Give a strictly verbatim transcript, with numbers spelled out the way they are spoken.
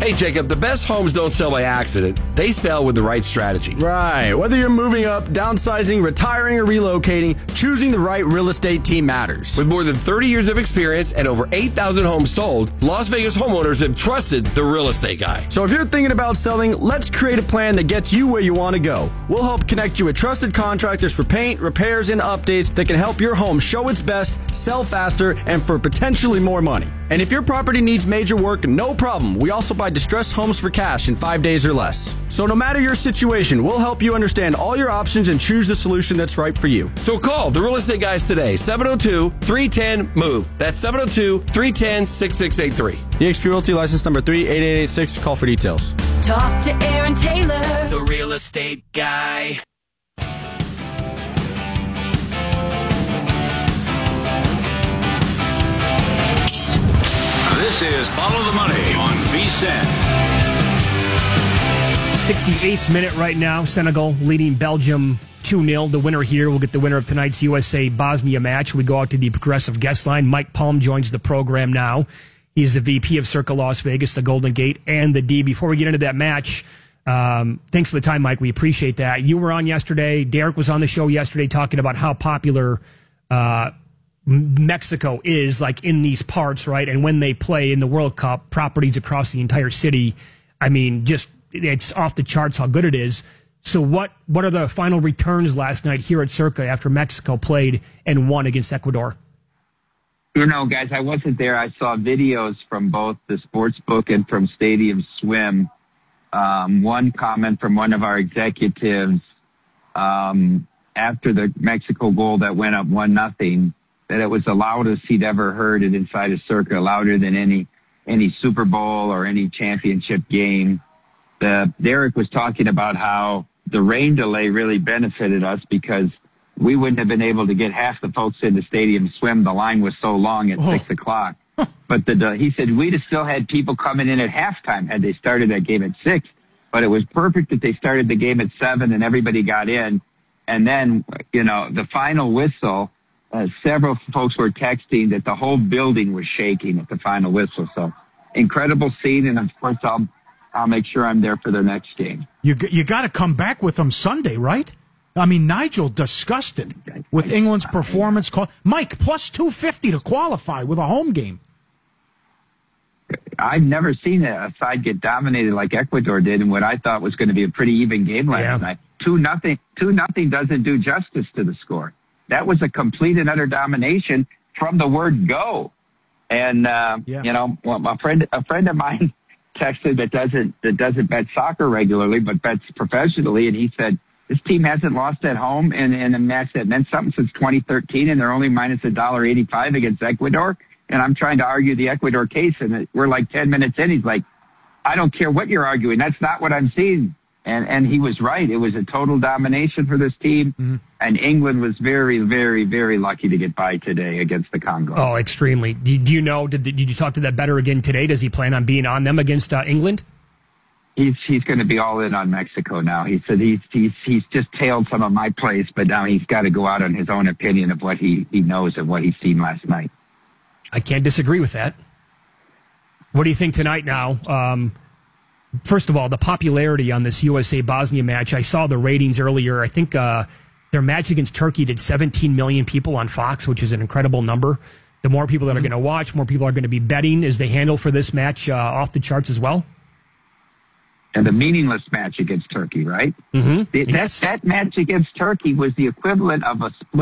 Hey, Jacob, the best homes don't sell by accident. They sell with the right strategy. Right. Whether you're moving up, downsizing, retiring, or relocating, choosing the right real estate team matters. With more than thirty years of experience and over eight thousand homes sold, Las Vegas homeowners have trusted the real estate guy. So if you're thinking about selling, let's create a plan that gets you where you want to go. We'll help connect you with trusted contractors for paint, repairs, and updates that can help your home show its best, sell faster, and for potentially more money. And if your property needs major work, no problem. We also buy distressed homes for cash in five days or less. So no matter your situation, we'll help you understand all your options and choose the solution that's right for you. So call the Real Estate Guys today, seven oh two, three one zero, M O V E. That's seven oh two, three one zero, six six eight three. E X P Realty license number three eight eight eight six. Call for details. Talk to Aaron Taylor, the Real Estate Guy. This is Follow the Money on V S I N. sixty-eighth minute right now. Senegal leading Belgium two nil. The winner here will get the winner of tonight's U S A-Bosnia match. We go out to the Progressive guest line. Mike Palm joins the program now. He's the V P of Circa Las Vegas, the Golden Gate, and the D. Before we get into that match, um, thanks for the time, Mike. We appreciate that. You were on yesterday. Derek was on the show yesterday talking about how popular uh Mexico is, like, in these parts, right? And when they play in the World Cup, properties across the entire city, I mean, just it's off the charts how good it is. So what what are the final returns last night here at Circa after Mexico played and won against Ecuador? You know, guys, I wasn't there. I saw videos from both the sports book and from Stadium Swim. Um, one comment from one of our executives um, after the Mexico goal that went up one nothing, that it was the loudest he'd ever heard it inside of Circa, louder than any any Super Bowl or any championship game. The, Derek was talking about how the rain delay really benefited us because we wouldn't have been able to get half the folks in the Stadium Swim. The line was so long at oh. six o'clock. But the, he said we'd have still had people coming in at halftime had they started that game at six. But it was perfect that they started the game at seven and everybody got in. And then, you know, the final whistle, Uh, several folks were texting that the whole building was shaking at the final whistle. So incredible scene. And of course, I'll, I'll make sure I'm there for their next game. You, you got to come back with them Sunday, right? I mean, Nigel disgusted with England's performance. Mike, plus two fifty to qualify with a home game. I've never seen a side get dominated like Ecuador did in what I thought was going to be a pretty even game last yeah. night. Two nothing, two nothing doesn't do justice to the score. That was a complete and utter domination from the word go. And, uh, yeah. you know, well, a friend, a friend of mine texted that doesn't, that doesn't bet soccer regularly, but bets professionally. And he said, this team hasn't lost at home in, in a match that meant something since twenty thirteen. And they're only minus a dollar eighty-five against Ecuador. And I'm trying to argue the Ecuador case. And we're like ten minutes in. He's like, I don't care what you're arguing. That's not what I'm seeing. And and he was right. It was a total domination for this team. Mm-hmm. And England was very, very, very lucky to get by today against the Congo. Oh, extremely. Do, do you know, did, did you talk to that bettor again today? Does he plan on being on them against uh, England? He's he's going to be all in on Mexico now. He said he's, he's, he's just tailed some of my plays, but now he's got to go out on his own opinion of what he, he knows and what he's seen last night. I can't disagree with that. What do you think tonight now? Um, First of all, the popularity on this U S A-Bosnia match, I saw the ratings earlier. I think uh, their match against Turkey did seventeen million people on Fox, which is an incredible number. The more people that are going to watch, more people are going to be betting. Is the handle for this match uh, off the charts as well? And the meaningless match against Turkey, right? Mm-hmm. The, yes. that, that match against Turkey was the equivalent of a split